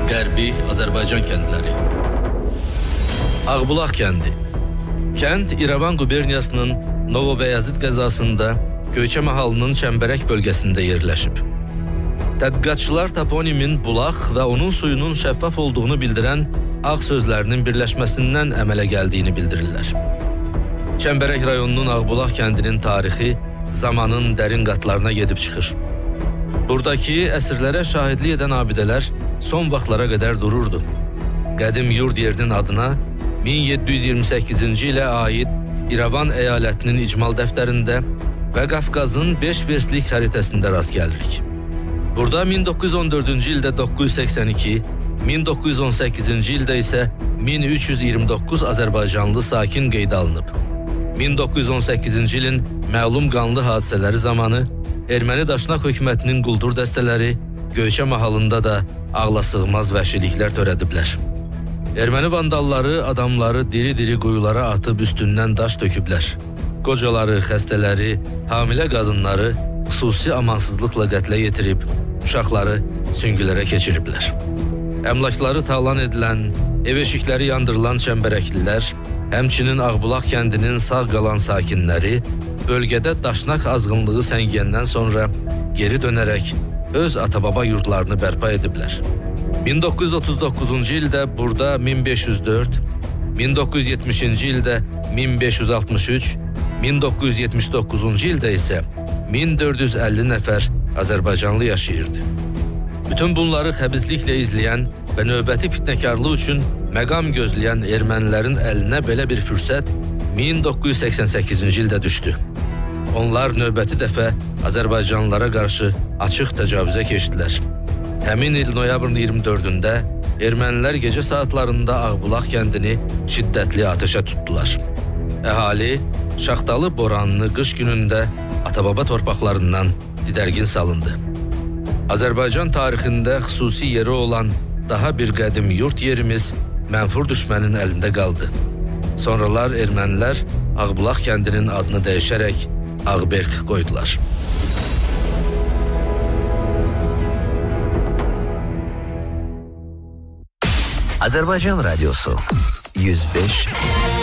Qərbi Azərbaycan kəndləri. Ağbulaq kəndi. Kənd İrəvan quberniyasının Novobəyazit qəzasında Göyçə mahalının Çəmbərək bölgəsində yerləşib. Tədqiqatçılar toponimin bulaq və onun suyunun şəffaf olduğunu bildirən ağ sözlərinin birləşməsindən əmələ gəldiyini bildirirlər. Çəmbərək rayonunun Ağbulaq kəndinin tarixi zamanın dərin qatlarına gedib çıxır. Buradakı əsrlərə şahidlik edən abidələr son vaxtlara qədər dururdu. Qədim yurd yerinin adına 1728-ci ilə aid İrəvan əyalətinin icmal dəftərində və Qafqazın 5 verslik xəritəsində rast gəlirik. Burada 1914-cü ildə 982, 1918-ci ildə isə 1329 Azərbaycanlı sakin qeydə alınıb. 1918-ci ilin məlum qanlı hadisələri zamanı Erməni Daşnaq hökumətinin quldur dəstələri Göyçə mahalında da ağlasığmaz vəhşiliklər törədiblər. Erməni vandalları adamları diri-diri quyulara atıb üstündən daş töküblər. Qocaları, xəstələri, hamilə qadınları xüsusi amansızlıqla qətlə yetirib, uşaqları süngülərə keçiriblər. Əmlakları talan edilən, ev eşikləri yandırılan çəmbərəklilər, həmçinin Ağbulaq kəndinin sağ qalan sakinləri bölgədə Daşnaq azğınlığı səngiyəndən sonra geri dönərək öz ata-baba yurdlarını bərpa ediblər. 1939-cu ildə burada 1504, 1970-ci ildə 1563, 1979-cu ildə isə 1450 nəfər Azərbaycanlı yaşayırdı. Bütün bunları xəbizliklə izləyən və növbəti fitnəkarlıq üçün məqam gözləyən ermənilərin əlinə belə bir fürsət 1988-ci ildə düşdü. Onlar növbəti dəfə Azərbaycanlılara qarşı açıq təcavüzə keçdilər. Həmin il noyabrın 24-də ermənilər gecə saatlarında Ağbulaq kəndini şiddətli atəşə tutdular. Əhali şaxtalı boranlı qış günündə ata-baba torpaqlarından didərgin salındı. Azərbaycan tarixində xüsusi yeri olan daha bir qədim yurt yerimiz mənfur düşmənin əlində qaldı. Sonralar ermənilər Ağbulaq kəndinin adını dəyişərək Ağberk qoydular. Azərbaycan Radyosu 105